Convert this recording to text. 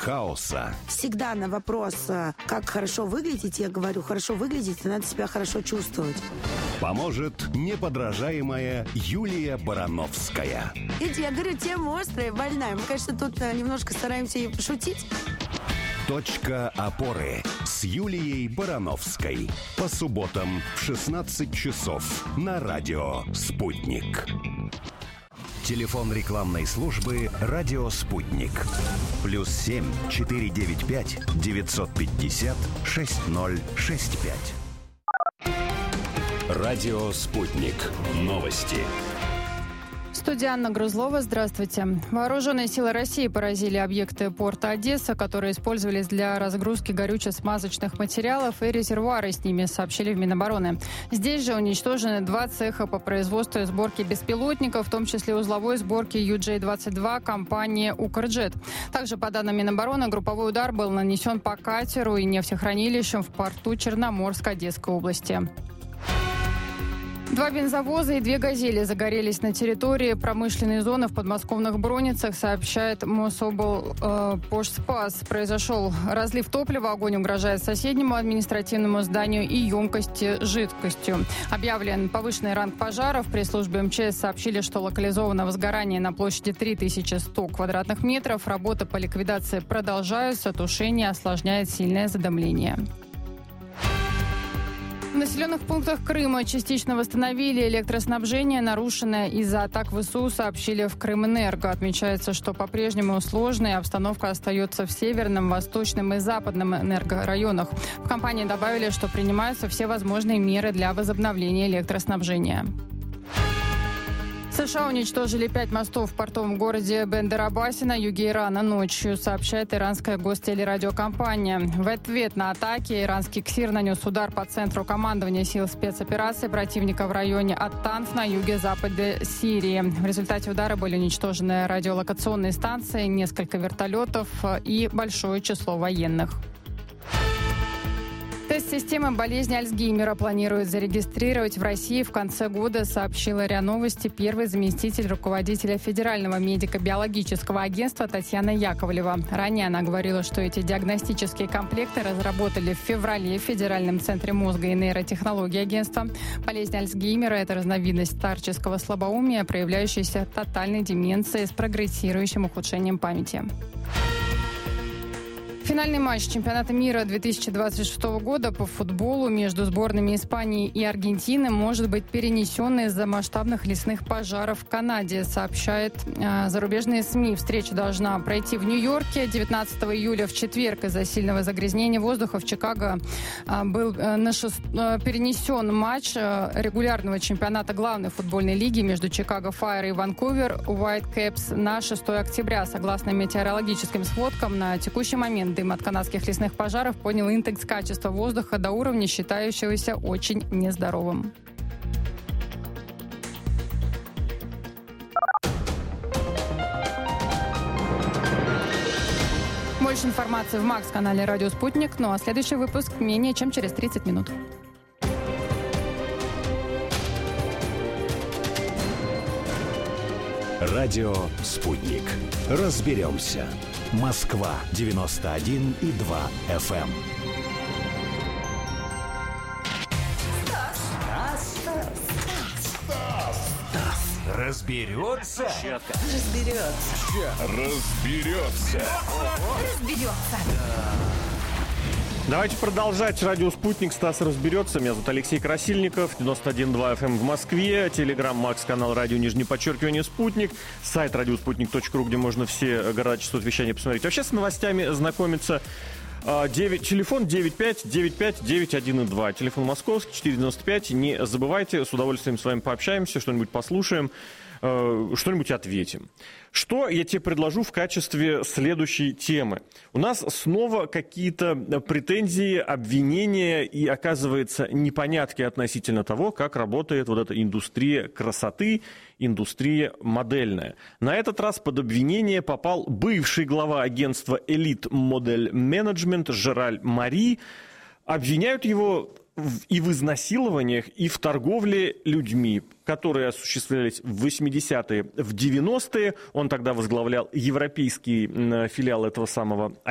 хаоса. Всегда на вопрос, как хорошо выглядеть, я говорю, хорошо выглядеть, надо себя хорошо чувствовать. Поможет неподражаемая Юлия Барановская. Видите, я говорю, тема острая, больная. Мы, конечно, тут немножко стараемся и пошутить. Точка опоры с Юлией Барановской. По субботам в 16 часов на радио «Спутник». Телефон рекламной службы «Радио Спутник». +7 495 950 6065. Радио «Спутник». Новости. Студия Анна Грузлова. Здравствуйте. Вооруженные силы России поразили объекты порта Одесса, которые использовались для разгрузки горюче-смазочных материалов и резервуары с ними, сообщили в Минобороны. Здесь же уничтожены 2 цеха по производству и сборке беспилотников, в том числе узловой сборки UJ-22 компании «Укрджет». Также, по данным Минобороны, групповой удар был нанесен по катеру и нефтехранилищам в порту Черноморск Одесской области. 2 бензовоза и 2 «Газели» загорелись на территории промышленной зоны в подмосковных Броницах, сообщает Мособлпошспас. Произошел разлив топлива, огонь угрожает соседнему административному зданию и емкости жидкостью. Объявлен повышенный ранг пожара. В пресс-службе МЧС сообщили, что локализовано возгорание на площади 3100 квадратных метров. Работы по ликвидации продолжаются, тушение осложняет сильное задымление. В населенных пунктах Крыма частично восстановили электроснабжение, нарушенное из-за атак ВСУ, сообщили в Крымэнерго. Отмечается, что по-прежнему сложная обстановка остается в северном, восточном и западном энергорайонах. В компании добавили, что принимаются все возможные меры для возобновления электроснабжения. США уничтожили 5 мостов в портовом городе Бендер-Аббаси на юге Ирана ночью, сообщает иранская гостелерадиокомпания. В ответ на атаки иранский КСИР нанес удар по центру командования сил спецоперации противника в районе Ат-Танф на юге-западе Сирии. В результате удара были уничтожены радиолокационные станции, несколько вертолетов и большое число военных. Тест системы болезни Альцгеймера планируют зарегистрировать в России в конце года, сообщила РИА Новости первый заместитель руководителя Федерального медико-биологического агентства Татьяна Яковлева. Ранее она говорила, что эти диагностические комплекты разработали в феврале в Федеральном центре мозга и нейротехнологий агентства. Болезнь Альцгеймера – это разновидность старческого слабоумия, проявляющаяся тотальной деменцией с прогрессирующим ухудшением памяти. Финальный матч чемпионата мира 2026 года по футболу между сборными Испании и Аргентины может быть перенесен из-за масштабных лесных пожаров в Канаде, сообщает зарубежные СМИ. Встреча должна пройти в Нью-Йорке 19 июля в четверг. Из-за сильного загрязнения воздуха в Чикаго был перенесен матч регулярного чемпионата главной футбольной лиги между Чикаго Файр и Ванкувер Уайткэпс на 6 октября. Согласно метеорологическим сводкам, на текущий момент дым от канадских лесных пожаров поднял индекс качества воздуха до уровня, считающегося очень нездоровым. Больше информации в МАКС-канале «Радио Спутник». Ну а следующий выпуск менее чем через 30 минут. Радио «Спутник». Разберемся. Москва 91,2 FM. Стас разберется. Разберется. Давайте продолжать. Радио «Спутник». Стас разберется. Меня зовут Алексей Красильников. 91,2 FM в Москве. Телеграм, МАКС-канал, радио, _, «Спутник». Сайт radiosputnik.ru, где можно все города, частоты вещания посмотреть. Вообще с новостями знакомиться. Телефон 95-95-91,2. Телефон московский, 495. Не забывайте, с удовольствием с вами пообщаемся, что-нибудь послушаем, что-нибудь ответим. Что я тебе предложу в качестве следующей темы? У нас снова какие-то претензии, обвинения и, оказывается, непонятки относительно того, как работает вот эта индустрия красоты, индустрия модельная. На этот раз под обвинение попал бывший глава агентства Elite Model Management Жераль Мари. Обвиняют его и в изнасилованиях, и в торговле людьми, которые осуществлялись в 80-е, в 90-е. Он тогда возглавлял европейский филиал этого самого